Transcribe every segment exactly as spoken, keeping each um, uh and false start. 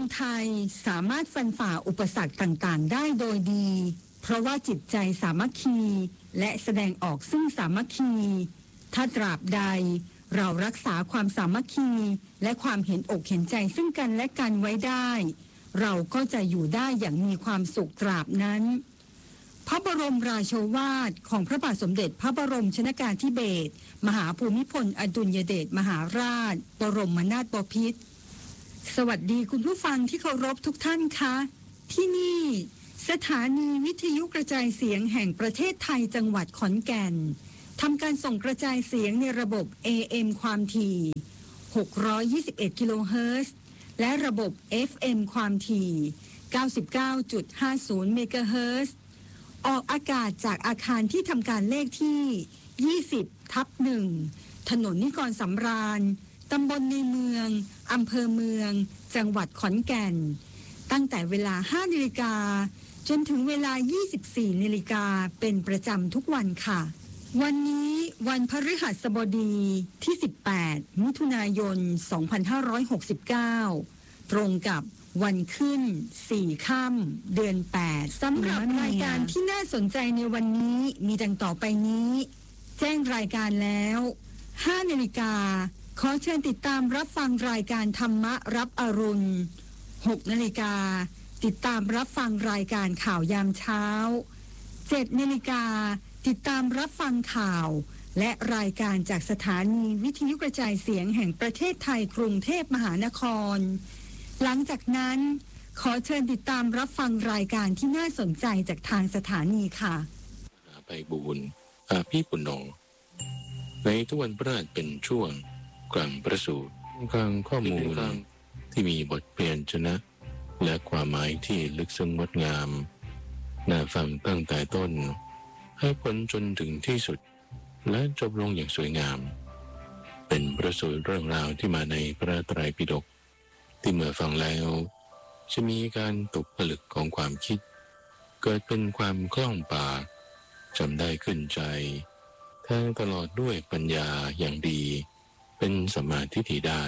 ไทยสามารถฟันฝ่าอุปสรรคต่างๆได้โดยดีเพราะว่าจิตใจสามัคคีและแสดงออกซึ่งสามัคคีถ้าตราบใดเรารักษาความสามัคคีและความเห็นอกเห็นใจซึ่งกันและกันไว้ได้เราก็จะอยู่ได้อย่างมีความสุขตราบนั้นพระบรมราโชวาทของพระบาทสมเด็จพระบรมชนกาธิเบศรมหาภูมิพลอดุลยเดชมหาราชบรมนาถบพิตรสวัสดีคุณผู้ฟังที่เคารพทุกท่านคะที่นี่สถานีวิทยุกระจายเสียงแห่งประเทศไทยจังหวัดขอนแก่นทำการส่งกระจายเสียงในระบบ เอ เอ็ม ความถี่หกร้อยยี่สิบเอ็ดกิโลเฮิรตซ์และระบบ เอฟ เอ็ม ความถี่เก้าสิบเก้าจุดห้าศูนย์เมกะเฮิรตซ์ออกอากาศจากอาคารที่ทำการเลขที่ยี่สิบทับหนึ่งถนนนิกรสำราญตำบลในเมืองอำเภอเมืองจังหวัดขอนแก่นตั้งแต่เวลา ห้านาฬิกาจนถึงเวลา ยี่สิบสี่นาฬิกาเป็นประจำทุกวันค่ะวันนี้วันพฤหัสบดีที่สิบแปดมิถุนายนสองพันห้าร้อยหกสิบเก้าตรงกับวันขึ้นสี่ค่ำเดือนแปดสำหรับรายการที่น่าสนใจในวันนี้มีดังต่อไปนี้แจ้งรายการแล้วห้านาฬิกาขอเชิญติดตามรับฟังรายการธรรมะรับอรุณหกนาฬิกาติดตามรับฟังรายการข่าวยามเช้าเจ็ดนาฬิกาติดตามรับฟังข่าวและรายการจากสถานีวิทยุกระจายเสียงแห่งประเทศไทยกรุงเทพมหานครหลังจากนั้นขอเชิญติดตามรับฟังรายการที่น่าสนใจจากทางสถานีค่ะไปบูรณ์อาพี่ปุณโญในทุกวันพฤหัสเป็นช่วงกลางประสูติกลางข้อมูลที่มีบทเปลี่ยนชนะและความหมายที่ลึกซึ้งงดงามน่าฟังตั้งแต่ต้นให้พ้นจนถึงที่สุดและจบลงอย่างสวยงามเป็นประสูติเรื่องราวที่มาในพระไตรปิฎกที่เมื่อฟังแล้วจะมีการตกผลึกของความคิดเกิดเป็นความคล่องปากจำได้ขึ้นใจแทงตลอดด้วยปัญญาอย่างดีเป็นสัมมาทิฏฐิได้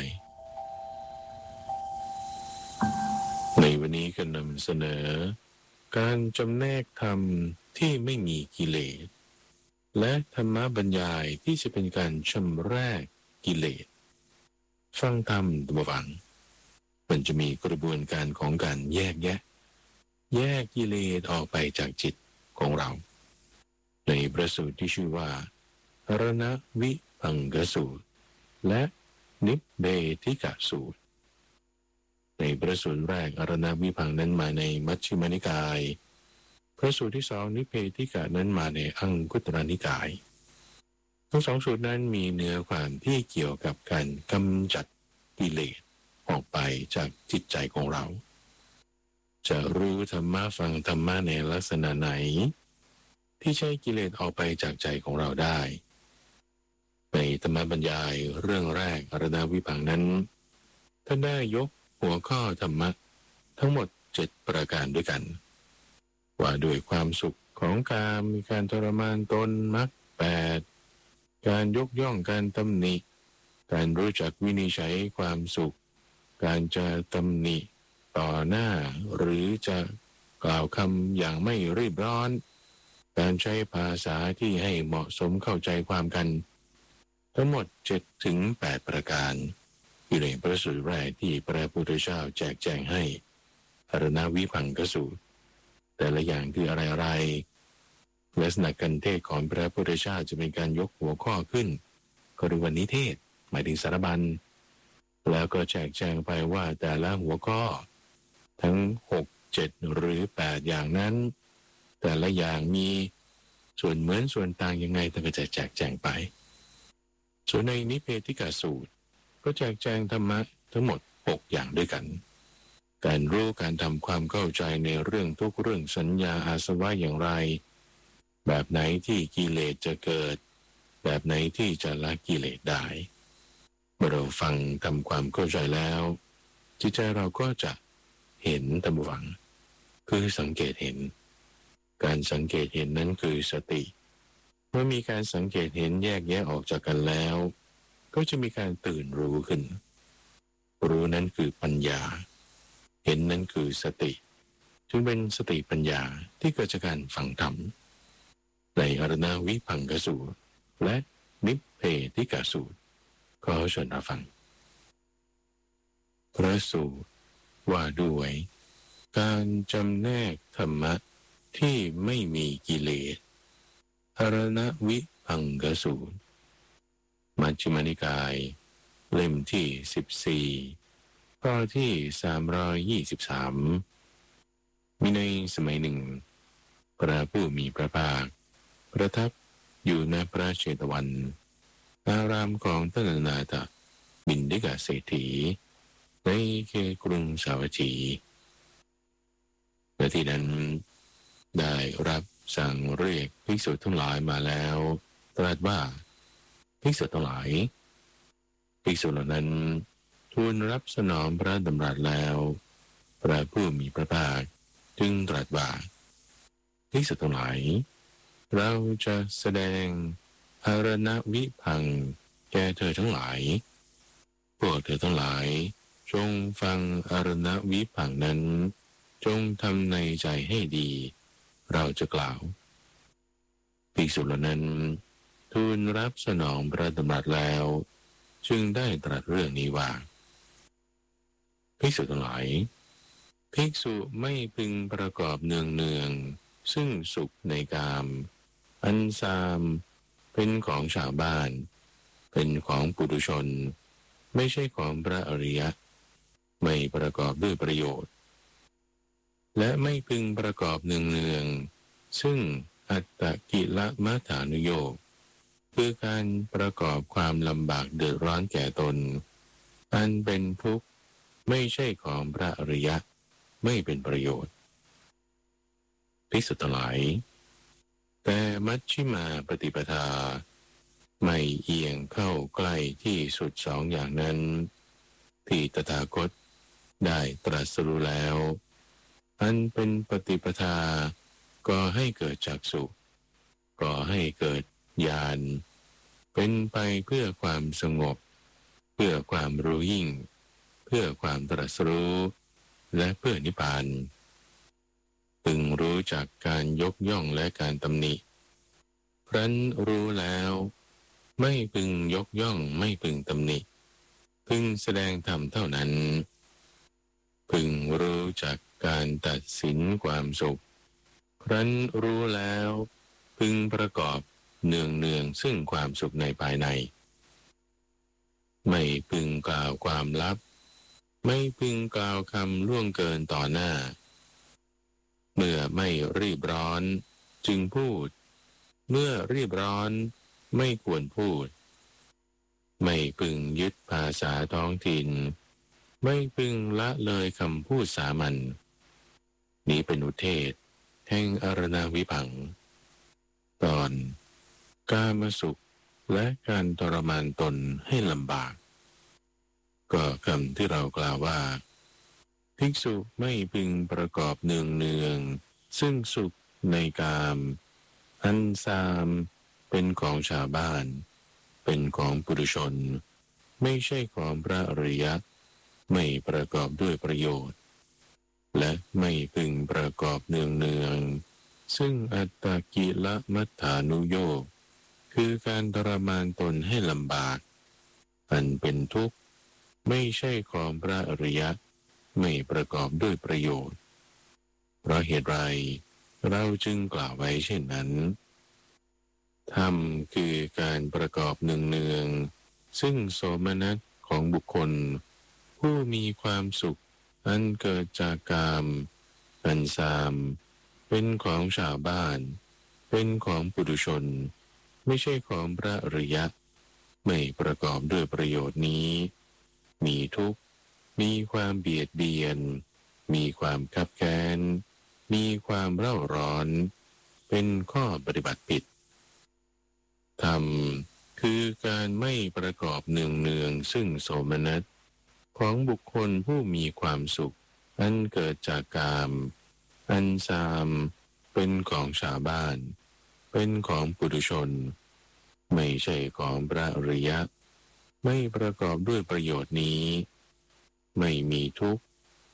ในวันนี้ก็นำเสนอการจำแนกธรรมที่ไม่มีกิเลสและธรรมบรรยายที่จะเป็นการชำระกิเลสฟังธรรมตัวฟังมันจะมีกระบวนการของการแยกแยะแยกกิเลสออกไปจากจิตของเราในประสูตรที่ชื่อว่าอรณวิพังกสูตรและนิพเบธิกสูตรในประสูตรแรกอรณวิพังนั้นมาในมัชฌิมานิกายพระสูตรที่สองนิพเบธิกะนั้นมาในอังคุตรนิกายทั้งสองสูตรนั้นมีเนื้อความที่เกี่ยวกับการกำจัดกิเลสออกไปจากจิตใจของเราจะรู้ธรรมะฟังธรรมะในลักษณะไหนที่ใช้กิเลสออกไปจากใจของเราได้ในธรรมบรรยายเรื่องแรกอรณวิพังนั้นท่านได้ยกหัวข้อธรรมะทั้งหมดเจ็ดประการด้วยกันว่าด้วยความสุขของการมีการทรมานตนมรรคแปดการยกย่องการตำหนิการรู้จักวินิจฉัยความสุขการจะตำหนิต่อหน้าหรือจะกล่าวคำอย่างไม่รีบร้อนการใช้ภาษาที่ให้เหมาะสมเข้าใจความกันทั้งหมดเจ็ดถึงแปดประการอยู่ในพระสูตรแรกที่พระพุทธเจ้าแจกแจงให้อรณวิพังกสูตรแต่ละอย่างคืออะไรๆลักษณะการเทศของพระพุทธเจ้าจะเป็นการยกหัวข้อขึ้นก็เรียกว่านิเทศหมายถึงสารบัญแล้วก็แจกแจงไปว่าแต่ละหัวข้อทั้งหก เจ็ดหรือแปดอย่างนั้นแต่ละอย่างมีส่วนเหมือนส่วนต่างยังไงแต่ก็จะแจกแจงไปส่วนในนิเพธิกสูตรก็แจกแจงธรรมะทั้งหมดหกอย่างด้วยกันการรู้การทำความเข้าใจในเรื่องทุกเรื่องสัญญาอาสวะอย่างไรแบบไหนที่กิเลสจะเกิดแบบไหนที่จะละกิเลสได้เมื่อเราฟังทำความเข้าใจแล้วจิตใจเราก็จะเห็นตามหวังคือสังเกตเห็นการสังเกตเห็นนั้นคือสติเมื่อมีการสังเกตเห็นแยกแยะออกจากกันแล้วก็จะมีการตื่นรู้ขึ้นรู้นั้นคือปัญญาเห็นนั้นคือสติจึงเป็นสติปัญญาที่เกิดจากการฟังธรรมในอรณวิพังกสูตรและนิพเพธิกสูตรขอเชิญรับฟังพระสูตรว่าด้วยการจำแนกธรรมะที่ไม่มีกิเลสอรณวิพังกสูตรมัชฌิมานิกายเล่มที่สิบสี่ข้อที่สามร้อยยี่สิบสามมีในสมัยหนึ่งพระผู้มีพระภาคประทับอยู่ณพระเชตวันอารามของท่านอนาถบิณฑิกเศรษฐีในเขตกรุงสาวัตถีและที่นั้นได้รับสั่งเรียกภิกษุทั้งหลายมาแล้วตรัสว่าภิกษุทั้งหลายภิกษุเหล่านั้นทูลรับสนองพระดำรัสแล้วพระผู้มีพระภาคจึงตรัสว่าภิกษุทั้งหลายเราจะแสดงอรณวิพังแก่เธอทั้งหลายพวกเธอทั้งหลายจงฟังอรณวิพังนั้นจงทำในใจให้ดีเราจะกล่าวภิกษุเหล่านั้นทูลรับสนองพระดำรัสแล้วจึงได้ตรัสเรื่องนี้ว่าภิกษุทั้งหลายภิกษุไม่พึงประกอบเนืองเนืองซึ่งสุขในกามอันซามเป็นของชาวบ้านเป็นของปุถุชนไม่ใช่ของพระอริยะไม่ประกอบด้วยประโยชน์และไม่พึงประกอบเนืองเนืองซึ่งอัตตกิลมัฏฐานุโยคคือการประกอบความลำบากเดือดร้อนแก่ตนอันเป็นทุกข์ไม่ใช่ของพระอริยะไม่เป็นประโยชน์ภิกษุทั้งหลายแต่มัชฌิมาปฏิปทาไม่เอียงเข้าใกล้ที่สุดสองอย่างนั้นที่ตถาคตได้ตรัสรู้แล้วอันเป็นปฏิปทาก่อให้เกิดจักษุก่อให้เกิดญาณเป็นไปเพื่อความสงบเพื่อความรู้ยิ่งเพื่อความตรัสรู้และเพื่อนิพพานพึงรู้จักการยกย่องและการตำหนิครั้นรู้แล้วไม่พึงยกย่องไม่พึงตำหนิพึงแสดงธรรมเท่านั้นพึงรู้จักการตัดสินความสุขครั้นรู้แล้วพึงประกอบเนืองเนืองซึ่งความสุขในภายในไม่พึงกล่าวความลับไม่พึงกล่าวคำล่วงเกินต่อหน้าเมื่อไม่รีบร้อนจึงพูดเมื่อรีบร้อนไม่ควรพูดไม่พึงยึดภาษาท้องถิ่นไม่พึงละเลยคำพูดสามัญนี้เป็นอุเทศแห่งอรณวิพังค์ตอนกามสุขและการทรมานตนให้ลำบากก็คำที่เรากล่าวว่าภิกษุไม่พึงประกอบเนืองเนืองซึ่งสุขในกามอันซามเป็นของชาวบ้านเป็นของปุถุชนไม่ใช่ของพระอริยะไม่ประกอบด้วยประโยชน์และไม่พึงประกอบเนืองเนืองซึ่งอัตตกิลมัฏฐานุโยคคือการทรมานตนให้ลำบากอันเป็นทุกข์ไม่ใช่ของพระอริยะไม่ประกอบด้วยประโยชน์เพราะเหตุไรเราจึงกล่าวไว้เช่นนั้นธรรมคือการประกอบเนืองๆซึ่งโสมนัสของบุคคลผู้มีความสุขอันเกิดจากกามอันซามเป็นของชาวบ้านเป็นของปุถุชนไม่ใช่ของพระอริยะไม่ประกอบด้วยประโยชน์นี้มีทุกข์มีความเบียดเบียนมีความคับแค้นมีความเร่าร้อนเป็นข้อปฏิบัติผิดธรรมคือการไม่ประกอบเนืองเนืองซึ่งโสมนัสของบุคคลผู้มีความสุขอันเกิดจากกามอันซามเป็นของชาวบ้านเป็นของปุถุชนไม่ใช่ของพระอริยะไม่ประกอบด้วยประโยชน์นี้ไม่มีทุกข์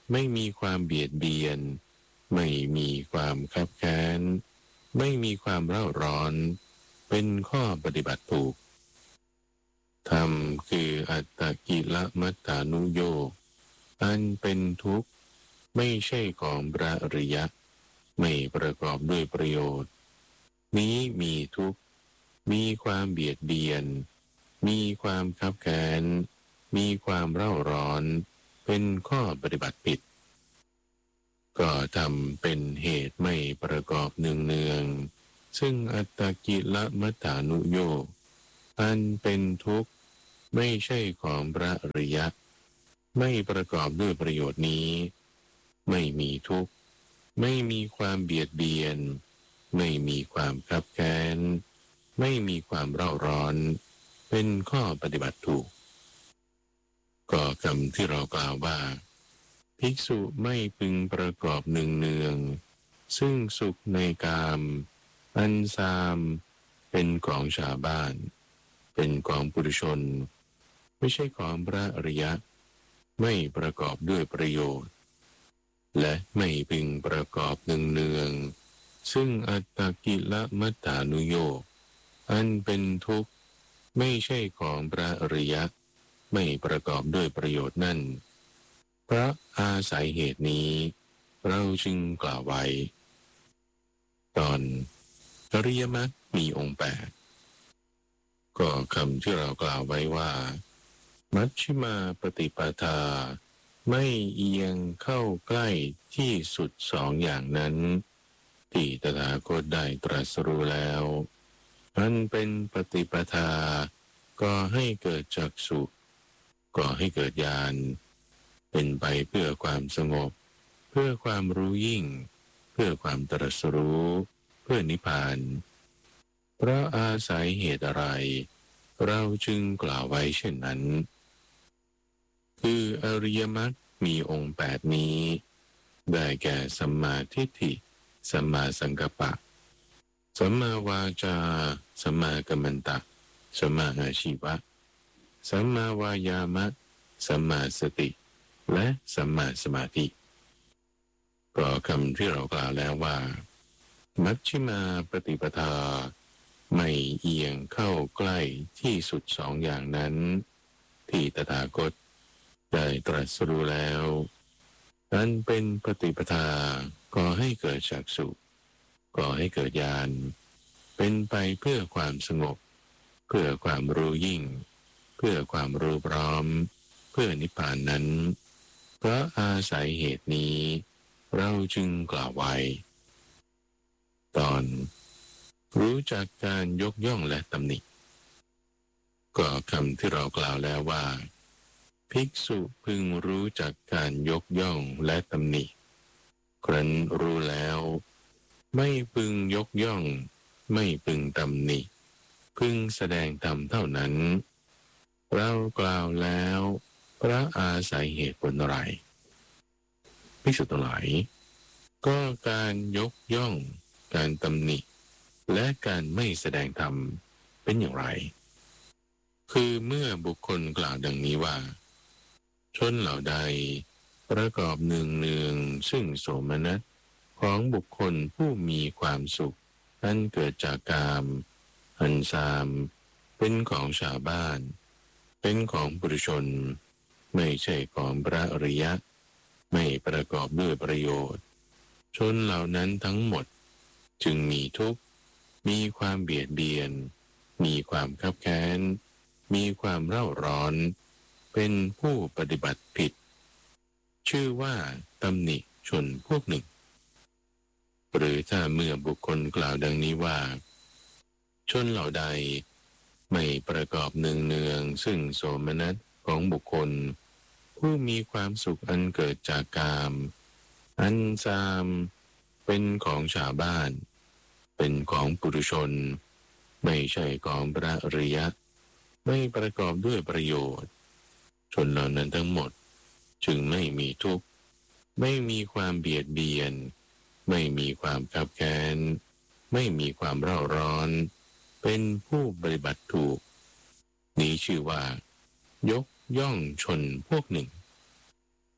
ไม่มีความเบียดเบียนไม่มีความคับแค้นไม่มีความเร่าร้อนเป็นข้อปฏิบัติถูกธรรมคืออัตตกิลมัตตานุโยคอันเป็นทุกข์ไม่ใช่ของพระอริยะไม่ประกอบด้วยประโยชน์นี้มีทุกข์มีความเบียดเบียนมีความคับแค้นมีความเร่าร้อนเป็นข้อปฏิบัติผิดก็ทำเป็นเหตุไม่ประกอบเนืองเนืองซึ่งอัตตกิลมัตตานุโยคอันเป็นทุกข์ไม่ใช่ของพระอริยะไม่ประกอบด้วยประโยชน์นี้ไม่มีทุกข์ไม่มีความเบียดเบียนไม่มีความคับแค้นไม่มีความเร่าร้อนเป็นข้อปฏิบัติถูกก็คำที่เรากล่าวว่าภิกษุไม่พึงประกอบเนืองเนืองซึ่งสุขในกามอันซามเป็นของชาวบ้านเป็นของปุถุชนไม่ใช่ของพระอริยะไม่ประกอบด้วยประโยชน์และไม่พึงประกอบเนืองเนืองซึ่งอัตตกิลมัตตานุโยคอันเป็นทุกข์ไม่ใช่ของพระอริยะไม่ประกอบด้วยประโยชน์นั่นเพราะอาศัยเหตุนี้เราจึงกล่าวไว้ตอนอริยมรรคมีองค์แปดก็คำที่เรากล่าวไว้ว่ามัชฌิมาปฏิปทาไม่เอียงเข้าใกล้ที่สุดสองอย่างนั้นที่ตถาคตได้ตรัสรู้แล้วอันเป็นปฏิปทาก็ให้เกิดจักษุก็ให้เกิดญาณเป็นไปเพื่อความสงบเพื่อความรู้ยิ่งเพื่อความตรัสรู้เพื่อนิพพานเพราะอาศัยเหตุอะไรเราจึงกล่าวไว้เช่นนั้นคืออริยมรรคมีองค์แปดนี้ได้แก่สัมมาทิฏฐิสัมมาสังกัปปะสัมมาวาจาสัมมากัมมันตะสัมมาอาชีวะสัมมาวายามะสัมมาสติและสัมมาสมาธิก็คำที่เรากล่าวแล้วว่ามัชฌิมาปฏิปทาไม่เอียงเข้าใกล้ที่สุดสองอย่างนั้นที่ตถาคตได้ตรัสรู้แล้วอันเป็นปฏิปทาก่อให้เกิดจักษุก่อให้เกิดญาณเป็นไปเพื่อความสงบเพื่อความรู้ยิ่งเพื่อความรู้พร้อมเพื่อนิพพานนั้นเพราะอาศัยเหตุนี้เราจึงกล่าวไว้ตอนรู้จักการยกย่องและตำหนิก็คำที่เรากล่าวแล้วว่าภิกษุพึงรู้จักการยกย่องและตำหนิครั้นรู้แล้วไม่พึงยกย่องไม่พึงตำหนิพึงแสดงธรรมเท่านั้นเรากล่าวแล้วพระอาศัยเหตุผลอะไรภิกษุทั้งหลายก็การยกย่องการตำหนิและการไม่แสดงธรรมเป็นอย่างไรคือเมื่อบุคคลกล่าวดังนี้ว่าชนเหล่าใดประกอบเนืองเนืองซึ่งโสมนัสของบุคคลผู้มีความสุขอันเกิดจากกามอันซามเป็นของชาวบ้านเป็นของปุถุชนไม่ใช่ของพระอริยะไม่ประกอบด้วยประโยชน์ชนเหล่านั้นทั้งหมดจึงมีทุกข์มีความเบียดเบียนมีความคับแค้นมีความเร่าร้อนเป็นผู้ปฏิบัติผิดชื่อว่าตำหนิชนพวกหนึ่งหรือถ้าเมื่อบุคคลกล่าวดังนี้ว่าชนเหล่าใดไม่ประกอบเนืองเนืองซึ่งโสมนัสของบุคคลผู้มีความสุขอันเกิดจากกามอันซามเป็นของชาวบ้านเป็นของปุถุชนไม่ใช่ของพระอริยะไม่ประกอบด้วยประโยชน์ชนเหล่านั้นทั้งหมดจึงไม่มีทุกข์ไม่มีความเบียดเบียนไม่มีความคับแค้นไม่มีความเร่าร้อนเป็นผู้ปฏิบัติถูกนี้ชื่อว่ายกย่องชนพวกหนึ่ง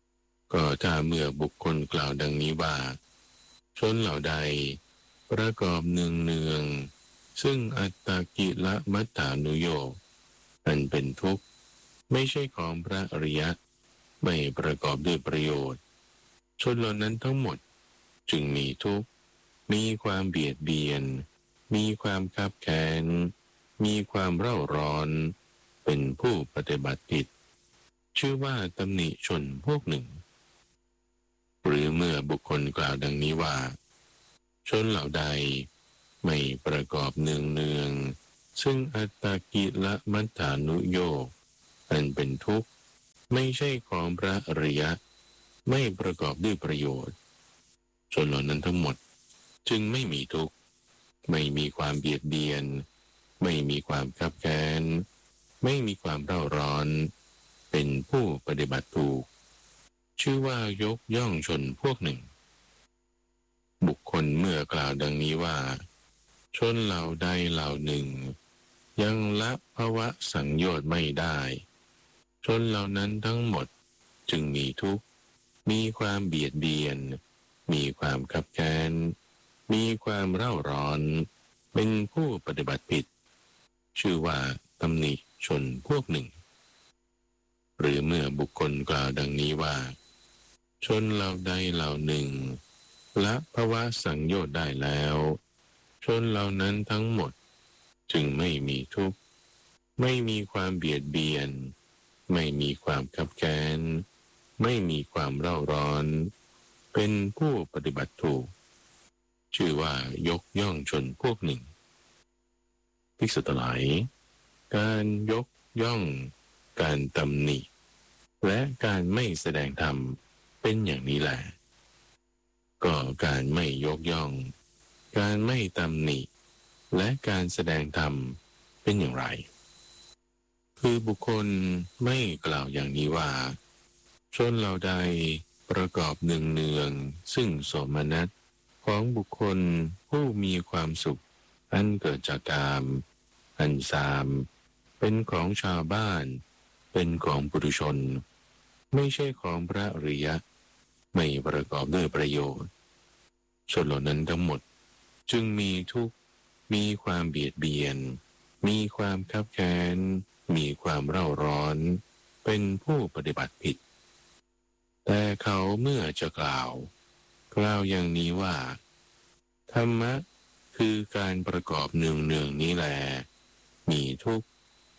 ก็ถ้าเมื่อบุคคลกล่าวดังนี้ว่าชนเหล่าใดประกอบเนืองเนืองซึ่งอัตตกิละมัตตานุโยคอันเป็นทุกข์ไม่ใช่ของพระอริยะไม่ประกอบด้วยประโยชน์ชนเหล่านั้นทั้งหมดจึงมีทุกข์มีความเบียดเบียนมีความคับแค้นมีความเร่าร้อนเป็นผู้ปฏิบัติผิดชื่อว่าตำหนิชนพวกหนึ่งหรือเมื่อบุคคลกล่าวดังนี้ว่าชนเหล่าใดไม่ประกอบเนืองเนืองซึ่งอัตตกิละมัตตานุโยคอันเป็นทุกข์ไม่ใช่ของพระอริยะไม่ประกอบด้วยประโยชน์ชนเหล่านั้นทั้งหมดจึงไม่มีทุกข์ไม่มีความเบียดเบียนไม่มีความคับแค้นไม่มีความเร่าร้อนเป็นผู้ปฏิบัติถูกชื่อว่ายกย่องชนพวกหนึ่งบุคคลเมื่อกล่าวดังนี้ว่าชนเหล่าใดเหล่าหนึ่งยังละภวะสังโยชน์ไม่ได้ชนเหล่านั้นทั้งหมดจึงมีทุกข์มีความเบียดเบียนมีความคับแค้นมีความเร่าร้อนเป็นผู้ปฏิบัติผิดชื่อว่าตำหนิชนพวกหนึ่งหรือเมื่อบุคคลกล่าวดังนี้ว่าชนเหล่าใดเหล่าหนึ่งละภวะสังโยชน์ได้แล้วชนเหล่านั้นทั้งหมดจึงไม่มีทุกข์ไม่มีความเบียดเบียนไม่มีความคับแค้นไม่มีความเร่าร้อนเป็นผู้ปฏิบัติถูกชื่อว่ายกย่องชนพวกหนึ่งภิกษุทั้งหลายการยกย่องการตำหนิและการไม่แสดงธรรมเป็นอย่างนี้แหละก็การไม่ยกย่องการไม่ตำหนิและการแสดงธรรมเป็นอย่างไรคือบุคคลไม่กล่าวอย่างนี้ว่าชนเหล่าใดประกอบเนืองเนืองซึ่งโสมนัสของบุคคลผู้มีความสุขอันเกิดจากกามอันสามเป็นของชาวบ้านเป็นของปุถุชนไม่ใช่ของพระอริยะไม่ประกอบด้วยประโยชน์ชนเหล่านั้นทั้งหมดจึงมีทุกข์มีความเบียดเบียนมีความคับแค้นมีความเร่าร้อนเป็นผู้ปฏิบัติผิดแต่เขาเมื่อจะกล่าวกล่าวอย่างนี้ว่าธรรมะคือการประกอบเนืองเนืองนี้แลมีทุกข์